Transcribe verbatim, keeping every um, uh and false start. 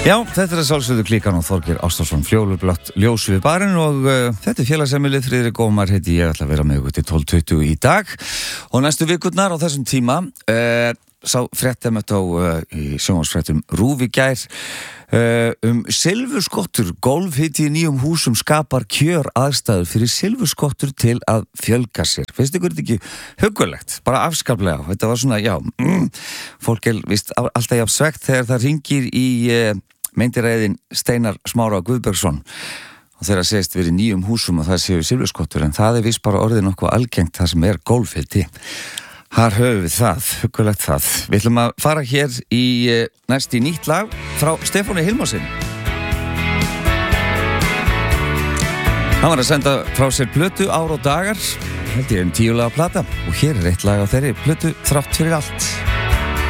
Já, þetta er að sjálfsögðu Klíkan og Þorgeir Ástráðsson, fjólublátt ljós við barinn og uh, þetta er félagsheimilið Friðrik Ómar heiti ég ætla að vera með ykkur til tólf tuttugu í dag og næstu vikurnar á þessum tíma uh, sá fréttamöt á uh, í sjónvarpsfréttum RÚV í gær uh, um silfurskottur. Gólfhiti í nýjum húsum skapar kjör aðstæður fyrir silfurskottur til að fjölga sér. Finnst ykkur þetta ekki huggulegt? Bara afskaplega. Þetta var svona, já, mm, fólk er vist alltaf jafn svegt þegar það ringir í uh, meindiræðin Steinar Smára Guðbergsson og þeirra segist verið í nýjum húsum og það séu silfurskottur en það er vist bara orðið nokkuð algengt það sem er gólfhiti. Þar höfum við það, huggulegt það. Við ætlum að fara hér í næst í nýtt lag frá Stefáni Hilmarssyni. Hann var að senda frá sér plötu Ár og dagar, held ég um tíu laga plata og hér er eitt lag á þeirri plötu Þrátt fyrir allt.